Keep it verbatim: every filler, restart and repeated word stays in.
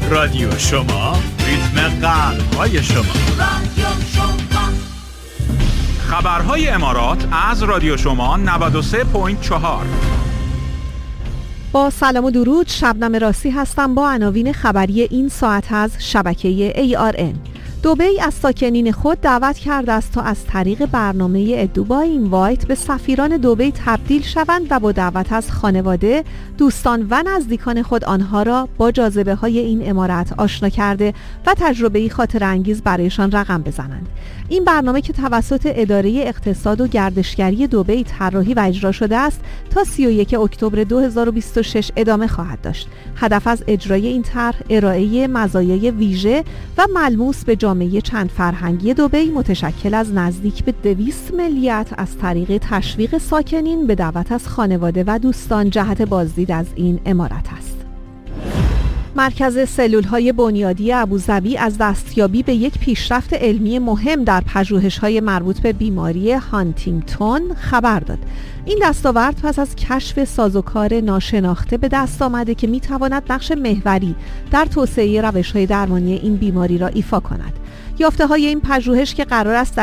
رادیو شما، ریتم قلب‌های شما. رادیو شما. خبرهای امارات از رادیو شما نود و سه و چهار. با سلام و درود، شبنم راستی هستم با عناوین خبری این ساعت از شبکه ای آر ان. دبی از ساکنین خود دعوت کرده است تا از طریق برنامه دبی اینوایت به سفیران دبی تبدیل شوند و با دعوت از خانواده، دوستان و نزدیکان خود آنها را با جاذبه های این امارت آشنا کرده و تجربه‌ای خاطر انگیز برایشان رقم بزنند. این برنامه که توسط اداره اقتصاد و گردشگری دبی طراحی و اجرا شده است تا سی و یک اکتبر دو هزار و بیست و شش ادامه خواهد داشت. هدف از اجرای این طرح ارائه مزایای ویژه و ملموس به جامعه چند فرهنگی دبی متشکل از نزدیک به دویست ملیت از طریق تشویق ساکنین به دعوت از خانواده و دوستان جهت بازدید از این امارت است. مرکز سلول‌های بنیادی ابوظبی از دستیابی به یک پیشرفت علمی مهم در پژوهش‌های مربوط به بیماری هانتینگتون خبر داد. این دستاورد پس از کشف سازوکار ناشناخته به دست آمده که می‌تواند نقش محوری در توسعه روش‌های درمانی این بیماری را ایفا کند. یافته‌های این پژوهش که قرار است